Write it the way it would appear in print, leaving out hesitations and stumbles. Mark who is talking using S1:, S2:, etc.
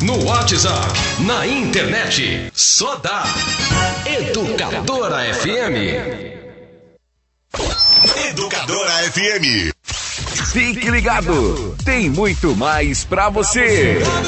S1: no WhatsApp, na internet. Só dá Educadora FM.
S2: Educadora FM.
S3: Fique ligado, tem muito mais pra você.